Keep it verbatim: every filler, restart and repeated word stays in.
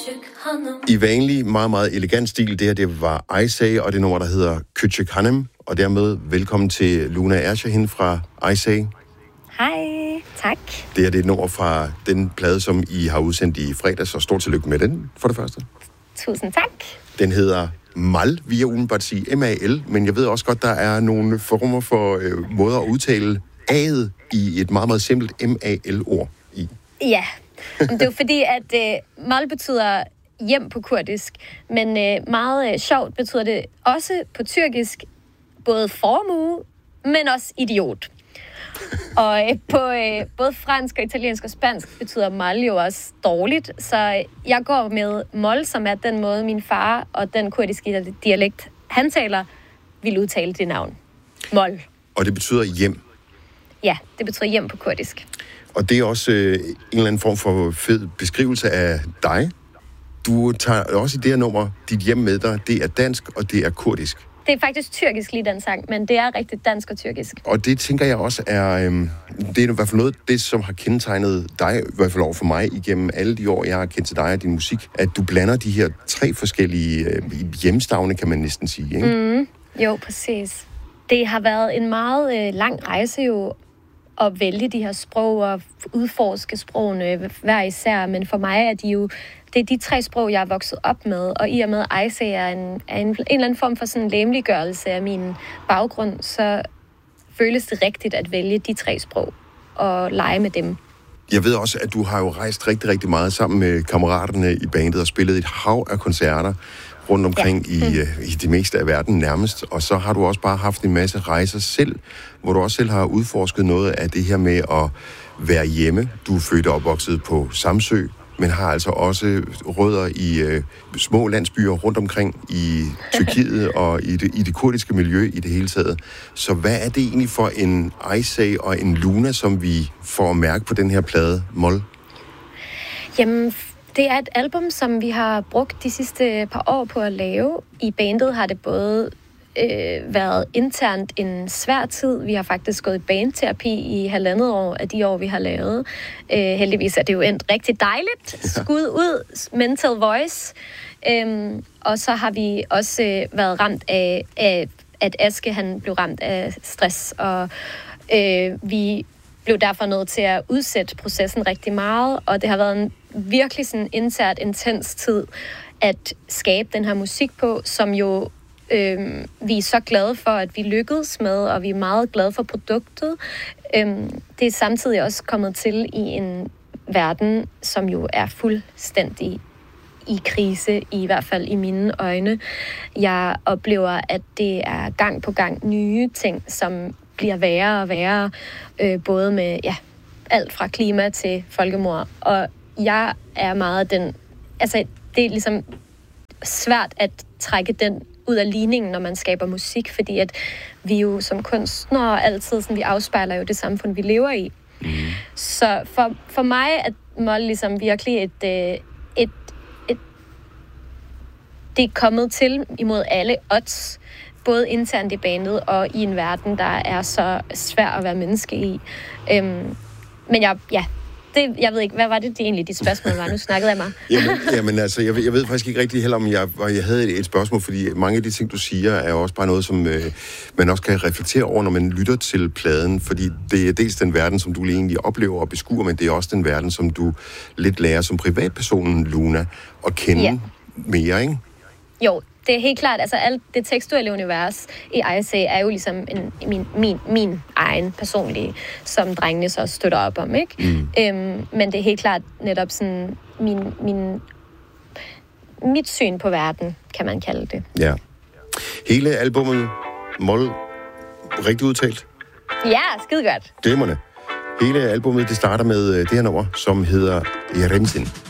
I vanlig, meget, meget elegant stil, det her, det var Ayşe, og det nummer, der hedder Küçük Hanım, og dermed velkommen til Luna Erşahin fra Ayşe. Hej, tak. Det her, det er et nummer fra den plade, som I har udsendt i fredags, og stort tillykke med den, for det første. Tusind tak. Den hedder Mal, vi er umiddelbart sige M A L, men jeg ved også godt, der er nogle former for øh, måder at udtale A'et i et meget, meget simpelt M A L-ord i. Ja, det er jo fordi, at øh, Mal betyder hjem på kurdisk, men øh, meget øh, sjovt betyder det også på tyrkisk både formue, men også idiot. Og øh, på øh, både fransk og italiensk og spansk betyder mal jo også dårligt, så jeg går med mol, som er den måde, min far og den kurdiske dialekt, han taler, vil udtale det navn. Mol. Og det betyder hjem? Ja, det betyder hjem på kurdisk. Og det er også øh, en eller anden form for fed beskrivelse af dig. Du tager også i det her nummer dit hjem med dig. Det er dansk, og det er kurdisk. Det er faktisk tyrkisk lige den sang, men det er rigtig dansk og tyrkisk. Og det tænker jeg også er, øhm, det er i hvert fald noget det, som har kendetegnet dig, i hvert fald over for mig, igennem alle de år, jeg har kendt til dig og din musik, at du blander de her tre forskellige øh, hjemstavne, kan man næsten sige, ikke? Mm, jo, præcis. Det har været en meget øh, lang rejse jo, at vælge de her sprog og udforske sprogene hver især, men for mig er de jo, det er de tre sprog, jeg er vokset op med, og i og med Ayşe er en, er en, en eller anden form for sådan en læmeliggørelse af min baggrund, så føles det rigtigt at vælge de tre sprog og lege med dem. Jeg ved også, at du har jo rejst rigtig, rigtig meget sammen med kammeraterne i bandet og spillet et hav af koncerter rundt omkring ja. i, mm. i det meste af verden nærmest. Og så har du også bare haft en masse rejser selv, hvor du også selv har udforsket noget af det her med at være hjemme. Du er født og opvokset på Samsø, men har altså også rødder i øh, små landsbyer rundt omkring i Tyrkiet og i det, i det kurdiske miljø i det hele taget. Så hvad er det egentlig for en Ayşe og en Luna, som vi får at mærke på den her plade, Mol? Jamen, det er et album, som vi har brugt de sidste par år på at lave. I bandet har det både øh, været internt en svær tid. Vi har faktisk gået i bandterapi i halvandet år af de år, vi har lavet. Øh, heldigvis er det jo endt rigtig dejligt. Skud ud, mental voice. Øhm, og så har vi også øh, været ramt af, af, at Aske han blev ramt af stress, og øh, vi blev derfor nødt til at udsætte processen rigtig meget, og det har været en virkelig sådan internt intens tid at skabe den her musik på, som jo øh, vi er så glade for, at vi lykkedes med, og vi er meget glade for produktet. Øh, det er samtidig også kommet til i en verden, som jo er fuldstændig i krise, i hvert fald i mine øjne. Jeg oplever, at det er gang på gang nye ting, som bliver værre og værre, øh, både med ja, alt fra klima til folkemord. Og jeg er meget den... Altså, det er ligesom svært at trække den ud af ligningen, når man skaber musik, fordi at vi jo som kunstnere altid, sådan, vi afspejler jo det samfund, vi lever i. Mm. Så for, for mig er Mol ligesom virkelig et, et, et, et... Det er kommet til imod alle odds, både internt i bandet og i en verden, der er så svær at være menneske i. Øhm, men jeg, ja, det, jeg ved ikke, hvad var det, det egentlig, dit spørgsmål var? Nu snakkede jeg mig. jamen, jamen altså, jeg, jeg ved faktisk ikke rigtig heller, om jeg, jeg havde et, et spørgsmål, fordi mange af de ting, du siger, er også bare noget, som øh, man også kan reflektere over, når man lytter til pladen, fordi det er dels den verden, som du egentlig oplever og beskuer, men det er også den verden, som du lidt lærer som privatpersonen, Luna, at kende ja. mere, ikke? Jo, det er helt klart, altså alt det tekstuelle univers i Ayşe er jo ligesom en, min, min, min egen personlige, som drengene så støtter op om, ikke? Mm. Øhm, men det er helt klart netop sådan min, min, mit syn på verden, kan man kalde det. Ja. Hele albummet, Mol, rigtig udtalt? Ja, skide godt. Glimrende. Hele albummet, det starter med det her nummer, som hedder Yeremzin.